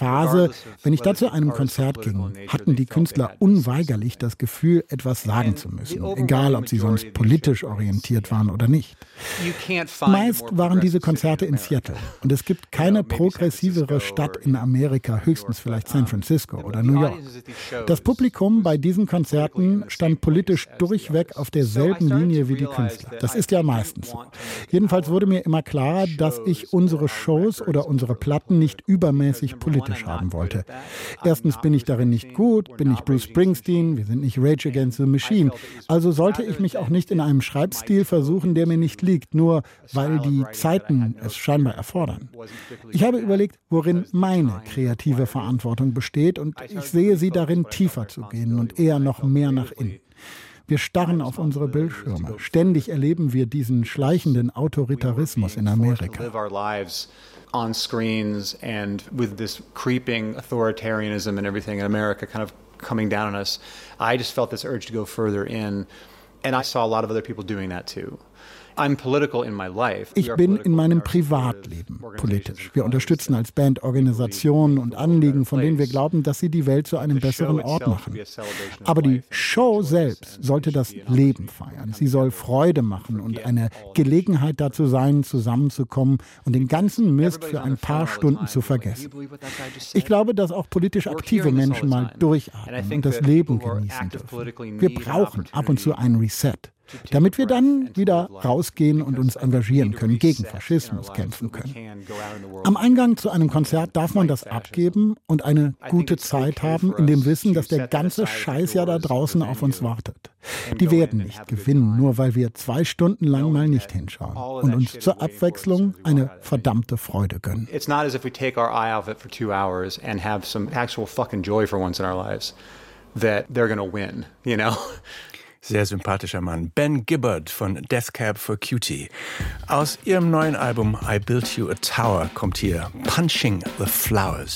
Phase, wenn ich da zu einem Konzert ging, hatten die Künstler unweigerlich das Gefühl, etwas sagen zu müssen, egal ob sie sonst politisch orientiert waren oder nicht. Meist waren diese Konzerte in Seattle und es gibt keine progressivere Stadt in Amerika, höchstens vielleicht San Francisco oder New York. Das Publikum bei diesen Konzerten stand politisch durchweg auf derselben Linie wie die Künstler. Das ist ja meistens so. Jedenfalls wurde mir immer klarer, dass ich unsere Shows oder unsere Platten nicht übermäßig politisch haben wollte. Erstens bin ich darin nicht gut, bin nicht Bruce Springsteen, wir sind nicht Rage Against the Machine. Also sollte ich mich auch nicht in einem Schreibstil versuchen, der mir nicht liegt, nur weil die Zeiten es scheinbar erfordern. Ich habe überlegt, worin meine kreative Verantwortung besteht und ich sehe sie darin, tiefer zu gehen und eher noch mehr nach innen. Wir starren auf unsere Bildschirme. Ständig erleben wir diesen schleichenden Autoritarismus in Amerika. On screens and with this creeping authoritarianism and everything in America kind of coming down on us, I just felt this urge to go further in. And I saw a lot of other people doing that too. Ich bin in meinem Privatleben politisch. Wir unterstützen als Band Organisationen und Anliegen, von denen wir glauben, dass sie die Welt zu einem besseren Ort machen. Aber die Show selbst sollte das Leben feiern. Sie soll Freude machen und eine Gelegenheit dazu sein, zusammenzukommen und den ganzen Mist für ein paar Stunden zu vergessen. Ich glaube, dass auch politisch aktive Menschen mal durchatmen und das Leben genießen dürfen. Wir brauchen ab und zu einen Reset, damit wir dann wieder rausgehen und uns engagieren können, gegen Faschismus kämpfen können. Am Eingang zu einem Konzert darf man das abgeben und eine gute Zeit haben, in dem Wissen, dass der ganze Scheiß ja da draußen auf uns wartet. Die werden nicht gewinnen, nur weil wir 2 Stunden lang mal nicht hinschauen und uns zur Abwechslung eine verdammte Freude gönnen. It's not as if we take our eye off it for 2 hours and have some actual fucking joy for once in our lives that they're gonna win, you know? Sehr sympathischer Mann. Ben Gibbard von Death Cab for Cutie. Aus ihrem neuen Album I Built You a Tower kommt hier Punching the Flowers.